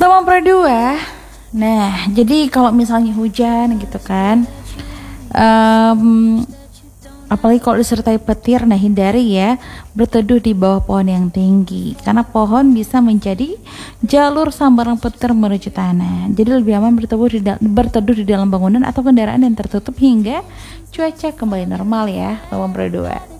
Nomor dua, nah jadi kalau misalnya hujan gitu kan, apalagi kalau disertai petir, nah hindari ya berteduh di bawah pohon yang tinggi karena pohon bisa menjadi jalur sambaran petir menuju tanah. Jadi lebih aman berteduh di dalam bangunan atau kendaraan yang tertutup hingga cuaca kembali normal ya. Nomor dua.